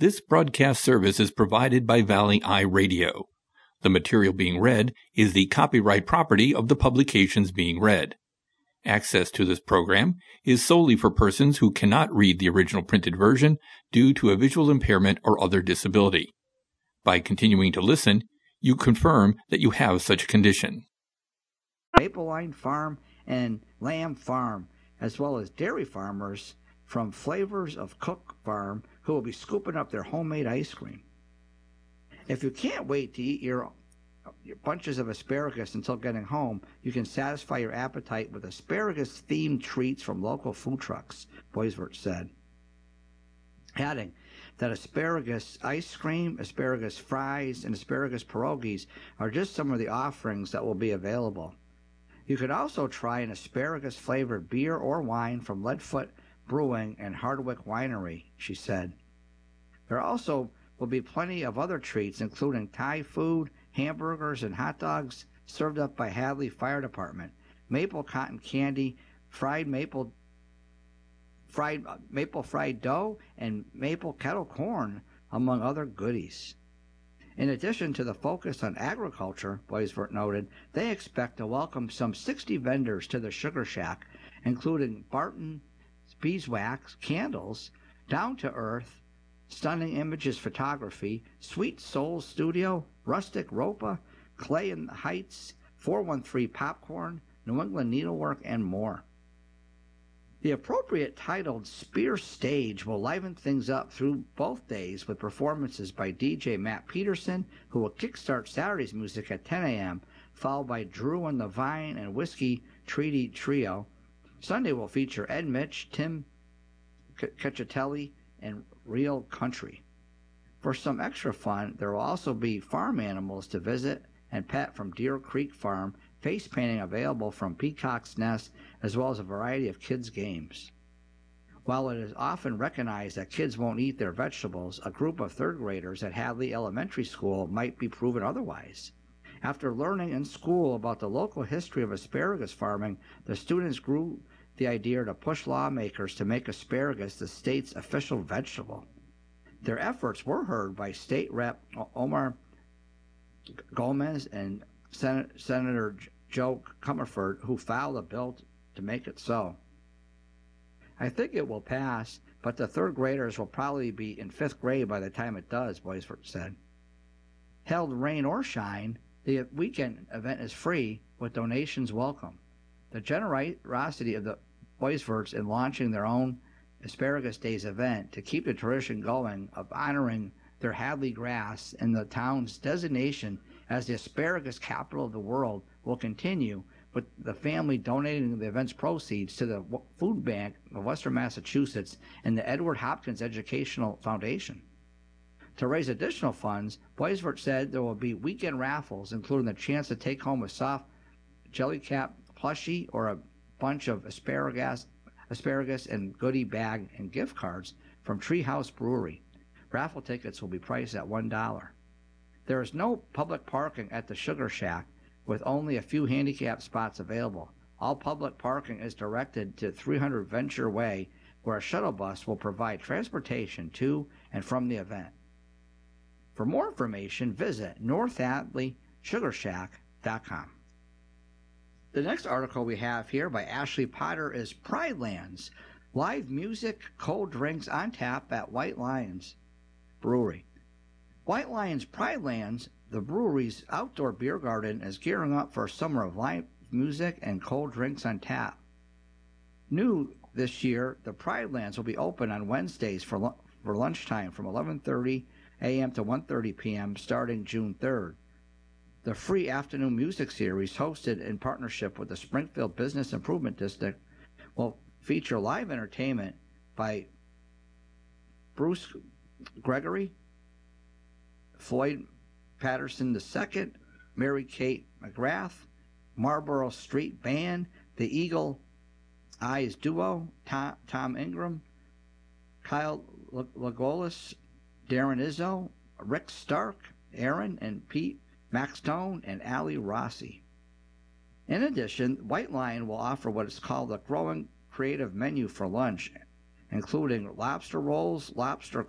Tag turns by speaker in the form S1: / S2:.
S1: This broadcast service is provided by Valley Eye Radio. The material being read is the copyright property of the publications being read. Access to this program is solely for persons who cannot read the original printed version due to a visual impairment or other disability. By continuing to listen, you confirm that you have such a condition.
S2: Maple Line Farm and Lamb Farm, as well as dairy farmers from Flavors of Cook Farm who will be scooping up their homemade ice cream. If you can't wait to eat your bunches of asparagus until getting home, you can satisfy your appetite with asparagus-themed treats from local food trucks, Boisvert said, adding that asparagus ice cream, asparagus fries, and asparagus pierogies are just some of the offerings that will be available. You could also try an asparagus-flavored beer or wine from Leadfoot Brewing and Hardwick Winery, she said. There also will be plenty of other treats, including Thai food, hamburgers, and hot dogs served up by Hadley Fire Department, maple cotton candy, maple fried dough, and maple kettle corn, among other goodies. In addition to the focus on agriculture, Boisvert noted, they expect to welcome some 60 vendors to the Sugar Shack, including Barton Beeswax Candles, Down to Earth, Stunning Images Photography, Sweet Souls Studio, Rustic Ropa, Clay in the Heights, 413 Popcorn, New England Needlework, and more. The appropriate titled Spear Stage will liven things up through both days with performances by DJ Matt Peterson, who will kickstart Saturday's music at 10 a.m., followed by Drew and the Vine and Whiskey Treaty Trio. Sunday will feature Ed Mitch, Tim Cacciatelli, and Real Country. For some extra fun, there will also be farm animals to visit and pet from Deer Creek Farm, face painting available from Peacock's Nest, as well as a variety of kids' games. While it is often recognized that kids won't eat their vegetables, a group of third graders at Hadley Elementary School might be proven otherwise. After learning in school about the local history of asparagus farming, the students grew the idea to push lawmakers to make asparagus the state's official vegetable. Their efforts were heard by State Rep. Omar Gomez and Senator Joe Comerford, who filed a bill to make it so. I think it will pass, but the third graders will probably be in fifth grade by the time it does, Boisvert said. Held rain or shine, the weekend event is free, with donations welcome. The generosity of the Boisverts in launching their own Asparagus Days event to keep the tradition going of honoring their Hadley grass and the town's designation as the asparagus capital of the world will continue, with the family donating the event's proceeds to the Food Bank of Western Massachusetts and the Edward Hopkins Educational Foundation. To raise additional funds, Boisvert said there will be weekend raffles, including the chance to take home a soft Jellycat plushie or a bunch of asparagus and goodie bag and gift cards from Treehouse Brewery. Raffle tickets will be priced at $1. There is no public parking at the Sugar Shack, with only a few handicap spots available. All public parking is directed to 300 Venture Way, where a shuttle bus will provide transportation to and from the event. For more information, visit northhadleysugarshack.com. The next article we have here by Ashley Potter is Pride Lands. Live music, cold drinks on tap at White Lions Brewery. White Lions Pride Lands, the brewery's outdoor beer garden, is gearing up for a summer of live music and cold drinks on tap. New this year, the Pride Lands will be open on Wednesdays for lunchtime from 11:30 a.m. to 1:30 p.m. starting June 3rd. The free afternoon music series, hosted in partnership with the Springfield Business Improvement District, will feature live entertainment by Bruce Gregory, Floyd Patterson II, Mary Kate McGrath, Marlborough Street Band, the Eagle Eyes Duo, Tom Ingram, Kyle Lagolis, Darren Izzo, Rick Stark, Aaron and Pete Maxtone, and Ali Rossi. In addition, White Lion will offer what is called a growing creative menu for lunch, including lobster rolls, lobster